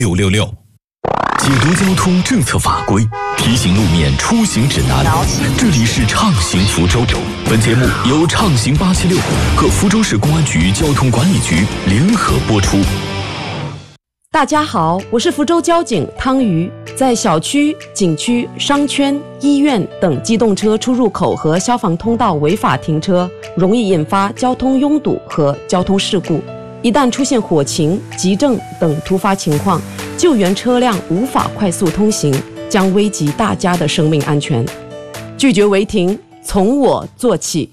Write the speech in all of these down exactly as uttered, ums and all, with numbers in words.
六六六。解读交通政策法规，提醒路面出行指南。这里是畅行福州。本节目由畅行八七六和福州市公安局交通管理局联合播出。 大家好，我是福州交警汤瑜。在小区、景区、商圈、医院等机动车出入口和消防通道违法停车，容易引发交通拥堵和交通事故。一旦出现火情、急症等突发情况，救援车辆无法快速通行，将危及大家的生命安全。拒绝违停，从我做起。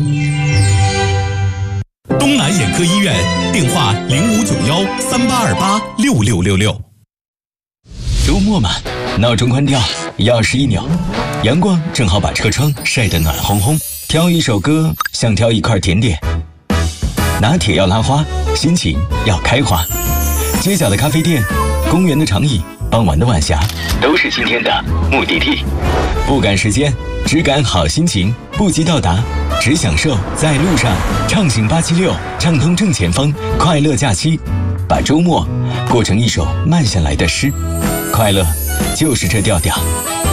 东南眼科医院电话零五九幺三八二八六六六六。 周末嘛，闹钟关掉，钥匙一扭，阳光正好把车窗晒得暖烘烘。挑一首歌，像挑一块甜点。拿铁要拉花，心情要开花。街角的咖啡店，公园的长椅，傍晚的晚霞，都是今天的目的地。不赶时间，只赶好心情，不急到达，只享受在路上。畅行八七六，畅通正前方，快乐假期，把周末过成一首慢下来的诗。快乐就是这调调。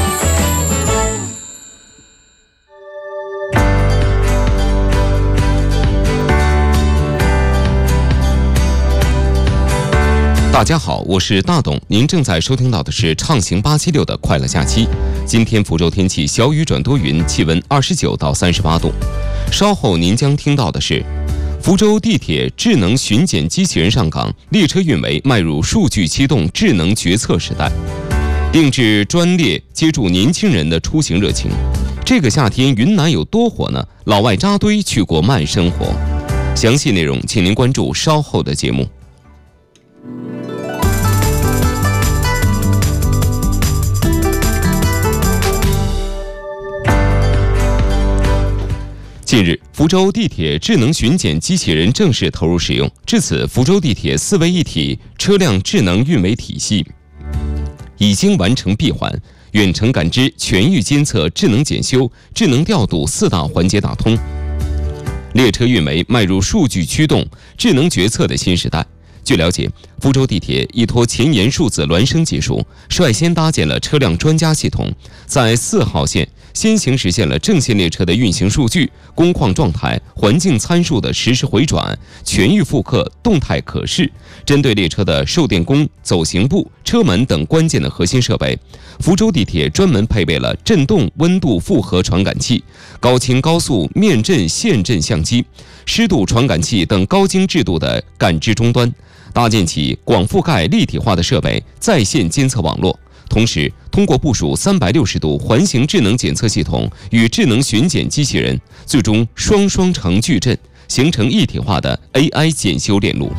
大家好，我是大董，您正在收听到的是畅行八七六的快乐假期。今天福州天气小雨转多云，气温二十九到三十八度。稍后您将听到的是，福州地铁智能巡检机器人上岗，列车运维迈入数据驱动智能决策时代。定制专列接住年轻人的出行热情。这个夏天云南有多火呢？老外扎堆去过慢生活。详细内容请您关注稍后的节目。近日，福州地铁智能巡检机器人正式投入使用。至此，福州地铁四位一体车辆智能运维体系已经完成闭环，远程感知、全域监测、智能检修、智能调度四大环节打通，列车运维迈入数据驱动、智能决策的新时代。据了解，福州地铁依托前沿数字孪生技术，率先搭建了车辆专家系统，在四号线先行实现了正线列车的运行数据、工况状态、环境参数的实时回转、全域复刻、动态可视。针对列车的受电弓、走行部、车门等关键的核心设备，福州地铁专门配备了震动、温度复合传感器、高清高速面震线震相机、湿度传感器等高精致度的感知终端，搭建起广覆盖立体化的设备在线监测网络。同时，通过部署三百六十度环形智能检测系统与智能巡检机器人，最终双双城矩阵，形成一体化的 A I 检修链路。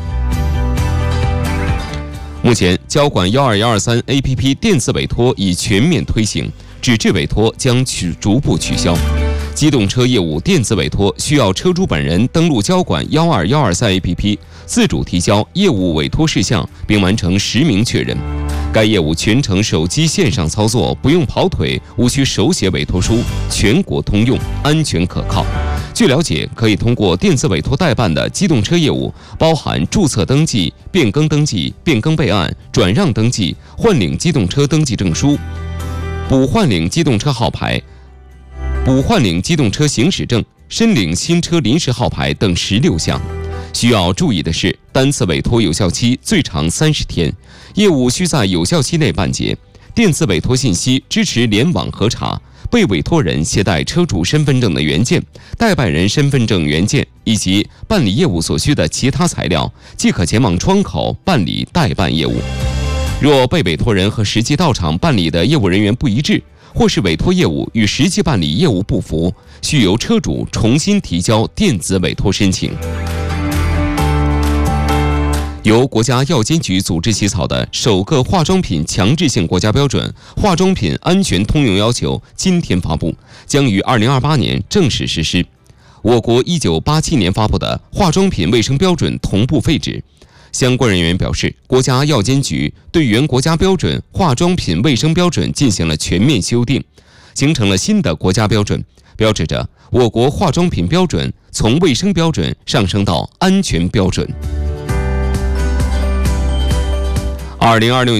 目前，交管一二一二三 A P P 电子委托已全面推行，纸质委托将取逐步取消。机动车业务电子委托需要车主本人登录交管一二一二三 A P P， 自主提交业务委托事项，并完成实名确认。该业务全程手机线上操作，不用跑腿，无需手写委托书，全国通用，安全可靠。据了解，可以通过电子委托代办的机动车业务，包含注册登记、变更登记、变更备案、转让登记、换领机动车登记证书、补换领机动车号牌、补换领机动车行驶证、申领新车临时号牌等十六项。需要注意的是，单次委托有效期最长三十天，业务需在有效期内办结。电子委托信息支持联网核查，被委托人携带车主身份证的原件、代办人身份证原件以及办理业务所需的其他材料，即可前往窗口办理代办业务。若被委托人和实际到场办理的业务人员不一致，或是委托业务与实际办理业务不符，需由车主重新提交电子委托申请。由国家药监局组织起草的首个化妆品强制性国家标准《化妆品安全通用要求》今天发布，将于二零二八年正式实施。我国一九八七年发布的化妆品卫生标准同步废止。相关人员表示，国家药监局对原国家标准《化妆品卫生标准》进行了全面修订，形成了新的国家标准，标志着我国化妆品标准从卫生标准上升到安全标准。二零二六